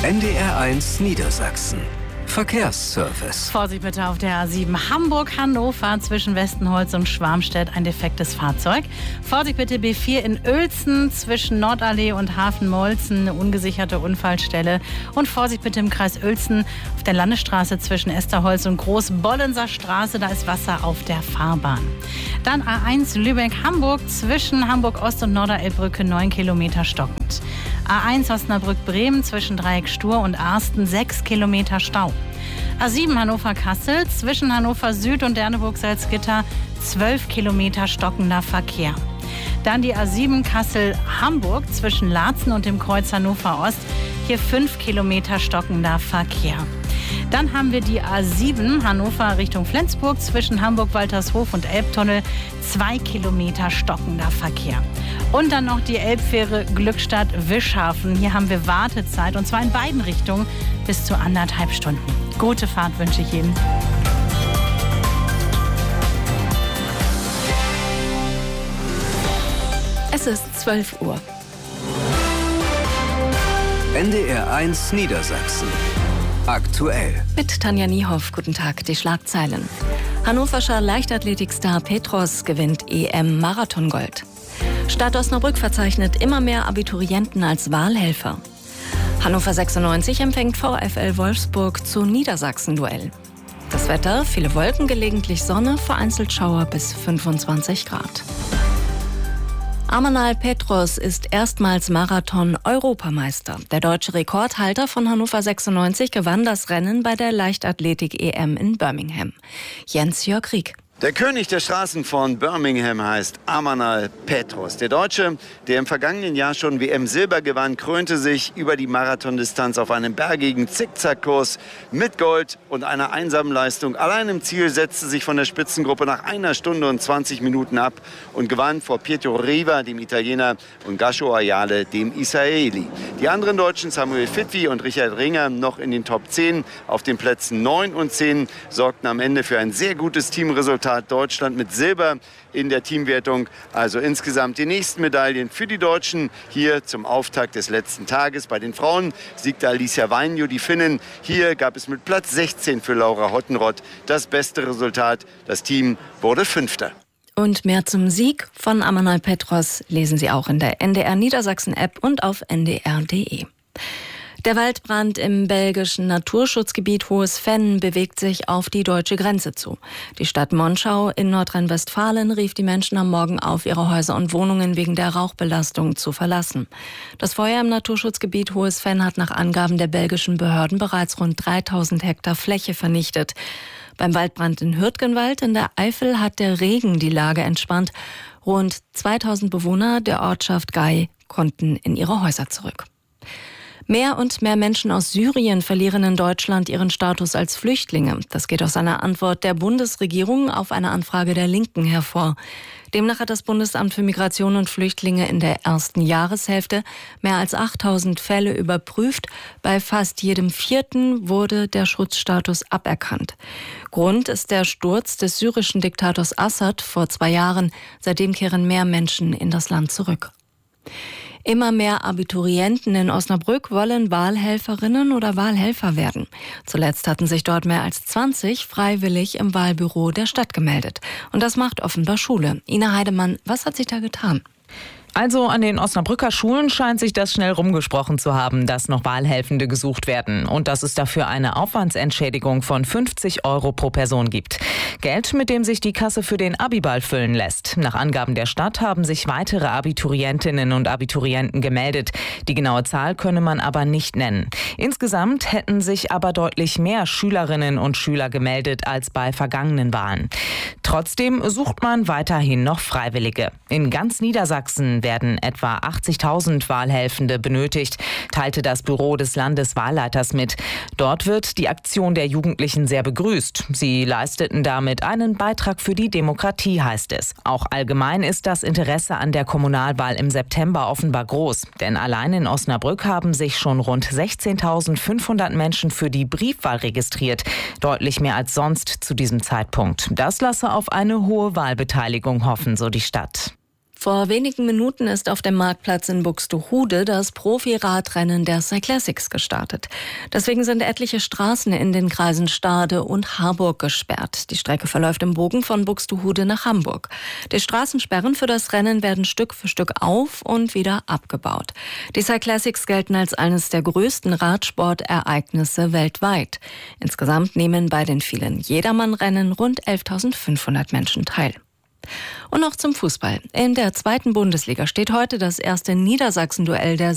NDR1 Niedersachsen. Verkehrsservice. Vorsicht bitte auf der A7 Hamburg-Hannover zwischen Westenholz und Schwarmstedt, ein defektes Fahrzeug. Vorsicht bitte B4 in Uelzen zwischen Nordallee und Hafenmolzen, eine ungesicherte Unfallstelle. Und Vorsicht bitte im Kreis Uelzen auf der Landesstraße zwischen Esterholz und Großbollenser Straße, da ist Wasser auf der Fahrbahn. Dann A1 Lübeck-Hamburg zwischen Hamburg-Ost und Norderelbbrücke 9 Kilometer stockend. A1 Osnabrück-Bremen zwischen Dreieck Stur und Arsten 6 Kilometer Stau. A7 Hannover-Kassel zwischen Hannover Süd und Derneburg-Salzgitter 12 Kilometer stockender Verkehr. Dann die A7 Kassel-Hamburg zwischen Laatzen und dem Kreuz Hannover Ost, hier 5 Kilometer stockender Verkehr. Dann haben wir die A7 Hannover Richtung Flensburg zwischen Hamburg-Waltershof und Elbtunnel 2 Kilometer stockender Verkehr. Und dann noch die Elbfähre Glückstadt-Wischhafen. Hier haben wir Wartezeit und zwar in beiden Richtungen bis zu 1,5 Stunden. Gute Fahrt wünsche ich Ihnen. Es ist 12 Uhr. NDR1 Niedersachsen. Aktuell. Mit Tanja Niehoff, guten Tag, die Schlagzeilen. Hannoverscher Leichtathletikstar Petros gewinnt EM-Marathongold. Stadt Osnabrück verzeichnet immer mehr Abiturienten als Wahlhelfer. Hannover 96 empfängt VfL Wolfsburg zu Niedersachsen-Duell. Das Wetter, viele Wolken, gelegentlich Sonne, vereinzelt Schauer bis 25 Grad. Amanal Petros ist erstmals Marathon-Europameister. Der deutsche Rekordhalter von Hannover 96 gewann das Rennen bei der Leichtathletik-EM in Birmingham. Jens-Jörg Rieck. Der König der Straßen von Birmingham heißt Amanal Petros. Der Deutsche, der im vergangenen Jahr schon WM-Silber gewann, krönte sich über die Marathondistanz auf einem bergigen Zickzackkurs mit Gold und einer einsamen Leistung. Allein im Ziel setzte sich von der Spitzengruppe nach 1 Stunde und 20 Minuten ab und gewann vor Pietro Riva, dem Italiener, und Gasho Ayale, dem Israeli. Die anderen Deutschen, Samuel Fitwi und Richard Ringer, noch in den Top 10. Auf den Plätzen 9 und 10 sorgten am Ende für ein sehr gutes Teamresultat. Deutschland mit Silber in der Teamwertung. Also insgesamt die nächsten Medaillen für die Deutschen hier zum Auftakt des letzten Tages. Bei den Frauen siegte Alicia Vainio, die Finnin. Hier gab es mit Platz 16 für Laura Hottenrott das beste Resultat. Das Team wurde Fünfter. Und mehr zum Sieg von Amanal Petros lesen Sie auch in der NDR Niedersachsen-App und auf ndr.de. Der Waldbrand im belgischen Naturschutzgebiet Hohes Venn bewegt sich auf die deutsche Grenze zu. Die Stadt Monschau in Nordrhein-Westfalen rief die Menschen am Morgen auf, ihre Häuser und Wohnungen wegen der Rauchbelastung zu verlassen. Das Feuer im Naturschutzgebiet Hohes Venn hat nach Angaben der belgischen Behörden bereits rund 3000 Hektar Fläche vernichtet. Beim Waldbrand in Hürtgenwald in der Eifel hat der Regen die Lage entspannt. Rund 2000 Bewohner der Ortschaft Gay konnten in ihre Häuser zurück. Mehr und mehr Menschen aus Syrien verlieren in Deutschland ihren Status als Flüchtlinge. Das geht aus einer Antwort der Bundesregierung auf eine Anfrage der Linken hervor. Demnach hat das Bundesamt für Migration und Flüchtlinge in der ersten Jahreshälfte mehr als 8000 Fälle überprüft. Bei fast jedem vierten wurde der Schutzstatus aberkannt. Grund ist der Sturz des syrischen Diktators Assad vor 2 Jahren. Seitdem kehren mehr Menschen in das Land zurück. Immer mehr Abiturienten in Osnabrück wollen Wahlhelferinnen oder Wahlhelfer werden. Zuletzt hatten sich dort mehr als 20 freiwillig im Wahlbüro der Stadt gemeldet. Und das macht offenbar Schule. Ina Heidemann, was hat sich da getan? Also an den Osnabrücker Schulen scheint sich das schnell rumgesprochen zu haben, dass noch Wahlhelfende gesucht werden und dass es dafür eine Aufwandsentschädigung von 50 € pro Person gibt. Geld, mit dem sich die Kasse für den Abiball füllen lässt. Nach Angaben der Stadt haben sich weitere Abiturientinnen und Abiturienten gemeldet. Die genaue Zahl könne man aber nicht nennen. Insgesamt hätten sich aber deutlich mehr Schülerinnen und Schüler gemeldet als bei vergangenen Wahlen. Trotzdem sucht man weiterhin noch Freiwillige. In ganz Niedersachsen werden etwa 80.000 Wahlhelfende benötigt, teilte das Büro des Landeswahlleiters mit. Dort wird die Aktion der Jugendlichen sehr begrüßt. Sie leisteten damit einen Beitrag für die Demokratie, heißt es. Auch allgemein ist das Interesse an der Kommunalwahl im September offenbar groß. Denn allein in Osnabrück haben sich schon rund 16.500 Menschen für die Briefwahl registriert. Deutlich mehr als sonst zu diesem Zeitpunkt. Das lasse auf eine hohe Wahlbeteiligung hoffen, so die Stadt. Vor wenigen Minuten ist auf dem Marktplatz in Buxtehude das Profi-Radrennen der Cyclassics gestartet. Deswegen sind etliche Straßen in den Kreisen Stade und Harburg gesperrt. Die Strecke verläuft im Bogen von Buxtehude nach Hamburg. Die Straßensperren für das Rennen werden Stück für Stück auf und wieder abgebaut. Die Cyclassics gelten als eines der größten Radsportereignisse weltweit. Insgesamt nehmen bei den vielen Jedermann-Rennen rund 11.500 Menschen teil. Und noch zum Fußball. In der 2. Bundesliga steht heute das erste Niedersachsen-Duell der